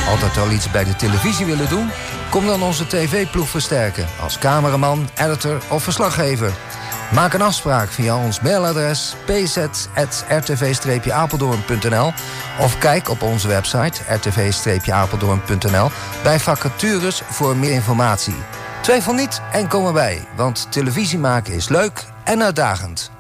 Altijd al iets bij de televisie willen doen? Kom dan onze tv-ploeg versterken als cameraman, editor of verslaggever. Maak een afspraak via ons mailadres pz@rtv-apeldoorn.nl of kijk op onze website rtv-apeldoorn.nl bij vacatures voor meer informatie. Twijfel niet en kom erbij, want televisie maken is leuk en uitdagend.